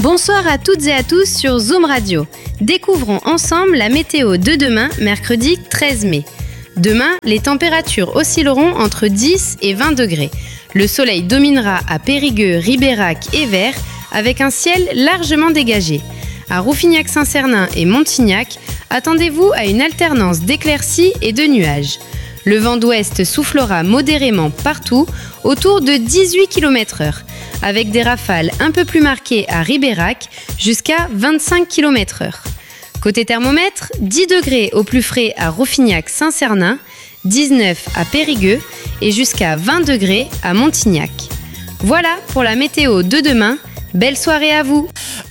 Bonsoir à toutes et à tous sur Zoom Radio. Découvrons ensemble la météo de demain, mercredi 13 mai. Demain, les températures oscilleront entre 10 et 20 degrés. Le soleil dominera à Périgueux, Ribérac et Vers avec un ciel largement dégagé. À Rouffignac-Saint-Cernin et Montignac, attendez-vous à une alternance d'éclaircies et de nuages. Le vent d'ouest soufflera modérément partout, autour de 18 km/h, avec des rafales un peu plus marquées à Ribérac, jusqu'à 25 km/h. Côté thermomètre, 10 degrés au plus frais à Rouffignac-Saint-Cernin, 19 à Périgueux et jusqu'à 20 degrés à Montignac. Voilà pour la météo de demain. Belle soirée à vous!